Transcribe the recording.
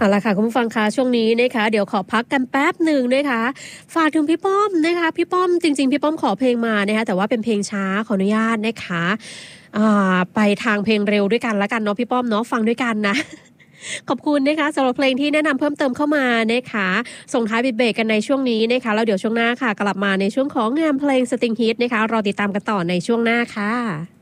เอาละค่ะคุณผู้ฟังคะช่วงนี้นะคะเดี๋ยวขอพักกันแป๊บหนึ่งนะคะฝากถึงพี่ป้อมนะคะพี่ป้อมจริงๆพี่ป้อมขอเพลงมานะคะแต่ว่าเป็นเพลงช้าขออนุญาตนะคะไปทางเพลงเร็วด้วยกันละกันเนาะพี่ป้อมเนาะฟังด้วยกันนะขอบคุณนะคะสำหรับเพลงที่แนะนำเพิ่มเติมเข้ามานะคะส่งท้ายเบรกกันในช่วงนี้นะคะแล้วเดี๋ยวช่วงหน้าค่ะกลับมาในช่วงของงานเพลงสตริงฮิตนะคะรอติดตามกันต่อในช่วงหน้าค่ะ